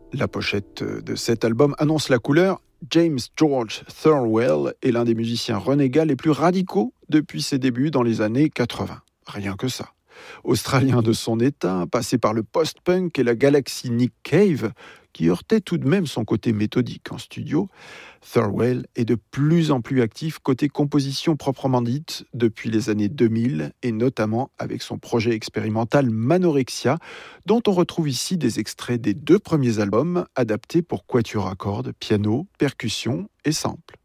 La pochette de cet album annonce la couleur. James George Thirlwell est l'un des musiciens renégats les plus radicaux depuis ses débuts dans les années 80. Rien que ça. Australien de son état, passé par le post-punk et la galaxie Nick Cave, qui heurtait tout de même son côté méthodique en studio, Thirlwell est de plus en plus actif côté composition proprement dite depuis les années 2000 et notamment avec son projet expérimental Manorexia, dont on retrouve ici des extraits des 2 premiers albums adaptés pour quatuor à cordes, piano, percussion et samples.